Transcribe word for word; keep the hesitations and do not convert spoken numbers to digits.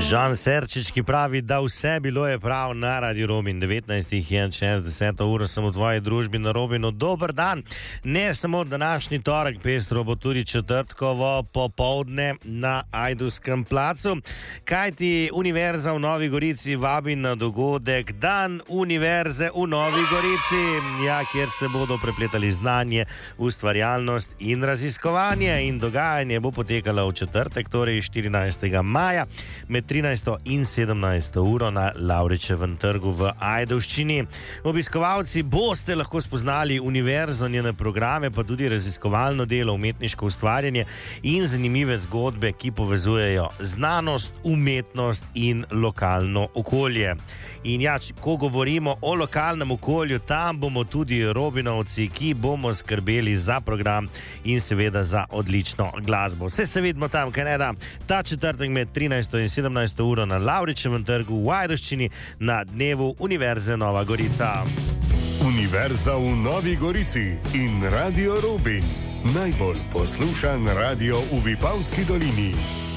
Žan Serčič, ki pravi, da vse bilo je prav na Radio Robin. devetnajst je šestdeset uro sem v tvoji družbi na Robinu. Dober dan. Ne samo današnji torek pestro, bo tudi četrtkovo popoldne na Ajdovskem placu. Kajti Univerza v Novi Gorici vabi na dogodek Dan Univerze v Novi Gorici, ja, kjer se bodo prepletali znanje, ustvarjalnost in raziskovanje. In dogajanje bo potekalo v četrtek, torej štirinajstega maja, med trinajsto in sedemnajsto uro na Lavričevem trgu v Ajdovščini. Obiskovalci boste lahko spoznali univerzo, njene programe, pa tudi raziskovalno delo, umetniško ustvarjanje in zanimive zgodbe, ki povezujejo znanost, umetnost in lokalno okolje. In ja, ko govorimo o lokalnem okolju, tam bomo tudi Robinovci, ki bomo skrbeli za program in seveda za odlično glasbo. Vse se vidimo tam, kaj ne da, ta četrtek med trinajsto in sedemnajsto uro na Lavričevem trgu v Ajdovščini na dnevu Univerze Nova Gorica. Univerza v Novi Gorici in Radio Robin. Najbolj poslušan radio v Vipavski dolini.